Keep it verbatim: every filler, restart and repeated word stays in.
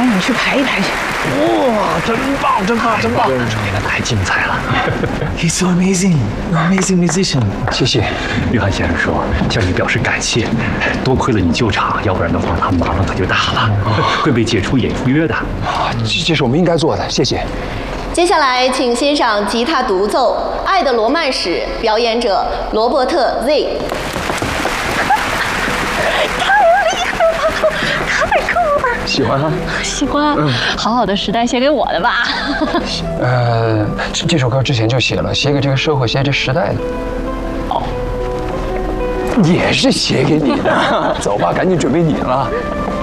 赶紧去排一排去。 哇，真棒，真棒，真棒！这个太精彩了。 He's so amazing, amazing musician。 谢谢。约翰先生说向你表示感谢，多亏了你救场，要不然的话他们麻烦可就大了，会被解除演出约的。啊，这这是我们应该做的，谢谢。 接下来，请欣赏吉他独奏《爱的罗曼史》，表演者罗伯特 Z。 太酷了！ 喜欢哈？ 喜欢。嗯，好好的时代写给我的吧。 呃，这这首歌之前就写了，写给这个社会，写给这时代的。哦，也是写给你的。走吧，赶紧准备你了。